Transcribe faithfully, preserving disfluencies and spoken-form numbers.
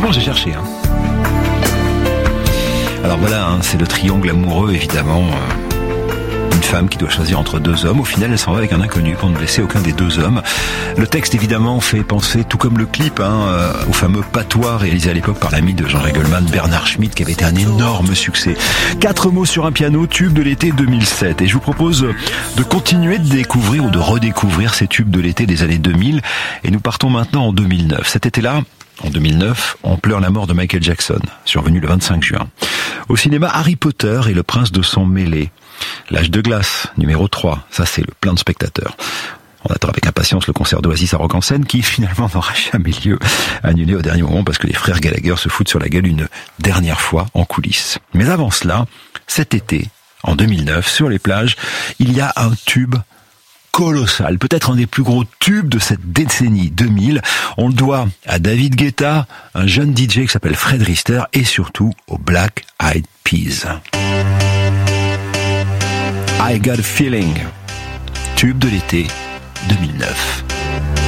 Pourtant, j'ai cherché. Hein. Alors voilà, hein, c'est le triangle amoureux, évidemment. Une femme qui doit choisir entre deux hommes. Au final, elle s'en va avec un inconnu pour ne blesser aucun des deux hommes. Le texte, évidemment, fait penser, tout comme le clip, hein, au fameux patois réalisé à l'époque par l'ami de Jean-Jacques Goldman, Bernard Schmitt, qui avait été un énorme succès. Quatre mots sur un piano, tube de l'été deux mille sept. Et je vous propose de continuer de découvrir ou de redécouvrir ces tubes de l'été des années deux mille. Et nous partons maintenant en deux mille neuf. Cet été-là, en deux mille neuf, on pleure la mort de Michael Jackson, survenu le vingt-cinq juin. Au cinéma, Harry Potter et le prince de sang mêlé. L'âge de glace, numéro trois. Ça, c'est le plein de spectateurs. On attend avec impatience le concert d'Oasis à Rock en Seine qui, finalement, n'aura jamais lieu, annulé au dernier moment parce que les frères Gallagher se foutent sur la gueule une dernière fois en coulisses. Mais avant cela, cet été, en deux mille neuf, sur les plages, il y a un tube colossal, peut-être un des plus gros tubes de cette décennie deux mille. On le doit à David Guetta, un jeune D J qui s'appelle Fred Rister, et surtout aux Black Eyed Peas. I Got a Feeling, tube de l'été deux mille neuf.